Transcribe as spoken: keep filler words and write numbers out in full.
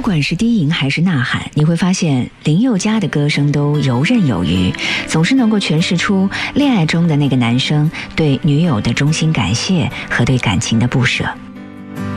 管是低吟还是呐喊，你会发现林宥嘉的歌声都游刃有余，总是能够诠释出恋爱中的那个男生对女友的衷心感谢和对感情的不舍。